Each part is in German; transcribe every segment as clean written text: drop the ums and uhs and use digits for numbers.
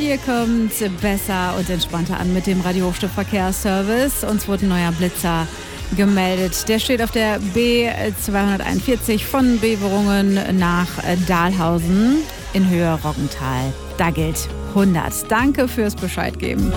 Hier kommt besser und entspannter an mit dem Radio Hochstift-Verkehrsservice. Uns wurde ein neuer Blitzer gemeldet. Der steht auf der B241 von Beverungen nach Dahlhausen in Höhe Roggental. Da gilt 100. Danke fürs Bescheid geben.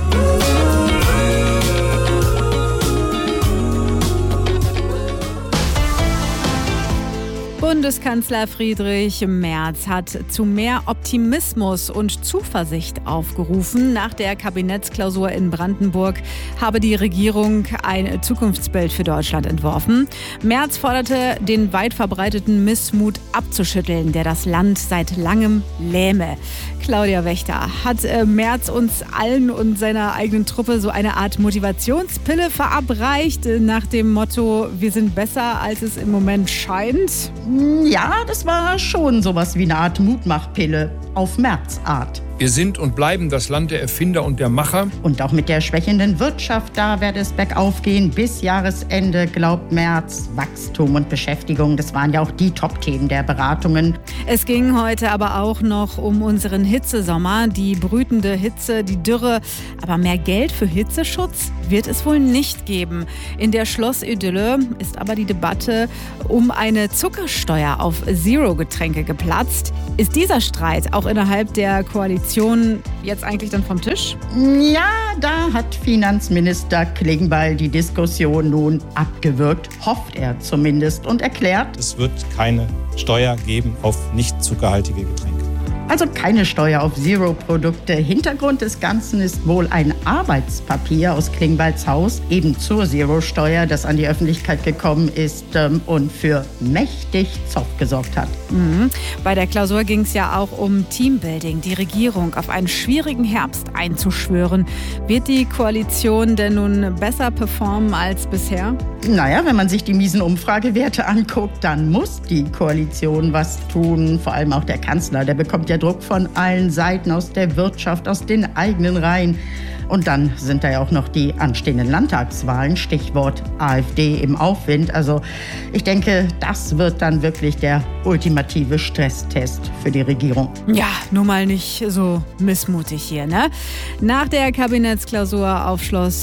Bundeskanzler Friedrich Merz hat zu mehr Optimismus und Zuversicht aufgerufen. Nach der Kabinettsklausur in Brandenburg habe die Regierung ein Zukunftsbild für Deutschland entworfen. Merz forderte, den weit verbreiteten Missmut abzuschütteln, der das Land seit langem lähme. Claudia Wächter, hat Merz uns allen und seiner eigenen Truppe so eine Art Motivationspille verabreicht, nach dem Motto, wir sind besser, als es im Moment scheint? Ja, das war schon sowas wie eine Art Mutmachpille auf Merz-Art. Wir sind und bleiben das Land der Erfinder und der Macher. Und auch mit der schwächenden Wirtschaft, da werde es bergauf gehen. Bis Jahresende, glaubt Merz. Wachstum und Beschäftigung, das waren ja auch die Top-Themen der Beratungen. Es ging heute aber auch noch um unseren Hitzesommer, die brütende Hitze, die Dürre. Aber mehr Geld für Hitzeschutz wird es wohl nicht geben. In der Schlossidylle ist aber die Debatte um eine Zuckersteuer auf Zero-Getränke geplatzt. Ist dieser Streit auch innerhalb der Koalition jetzt eigentlich dann vom Tisch? Ja, da hat Finanzminister Klingbeil die Diskussion nun abgewürgt, hofft er zumindest, und erklärt: Es wird keine Steuer geben auf nicht zuckerhaltige Getränke. Also keine Steuer auf Zero-Produkte. Hintergrund des Ganzen ist wohl ein Arbeitspapier aus Klingbeils Haus, eben zur Zero-Steuer, das an die Öffentlichkeit gekommen ist und für mächtig Zoff gesorgt hat. Bei der Klausur ging es ja auch um Teambuilding, die Regierung auf einen schwierigen Herbst einzuschwören. Wird die Koalition denn nun besser performen als bisher? Naja, wenn man sich die miesen Umfragewerte anguckt, dann muss die Koalition was tun. Vor allem auch der Kanzler, der bekommt ja Druck von allen Seiten, aus der Wirtschaft, aus den eigenen Reihen. Und dann sind da ja auch noch die anstehenden Landtagswahlen, Stichwort AfD im Aufwind. Also ich denke, das wird dann wirklich der ultimative Stresstest für die Regierung. Ja, nur mal nicht so missmutig hier, ne? Nach der Kabinettsklausur auf Schloss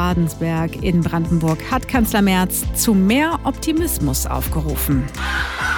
Neuhardensberg in Brandenburg hat Kanzler Merz zu mehr Optimismus aufgerufen.